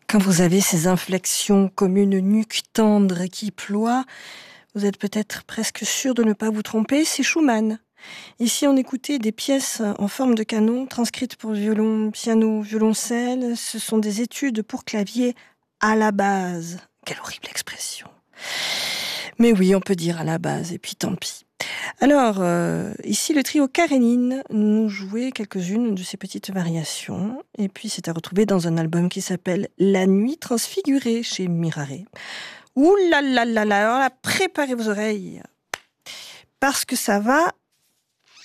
Quand vous avez ces inflexions comme une nuque tendre qui ploie, vous êtes peut-être presque sûr de ne pas vous tromper, c'est Schumann. Ici, on écoutait des pièces en forme de canon, transcrites pour violon, piano, violoncelle. Ce sont des études pour clavier à la base. Quelle horrible expression. Mais oui, on peut dire à la base, et puis tant pis. Alors, ici, le trio Karénine nous jouait quelques-unes de ces petites variations. Et puis, c'est à retrouver dans un album qui s'appelle La Nuit transfigurée chez Mirare. Ouh là là là là, alors là, préparez vos oreilles. Parce que ça va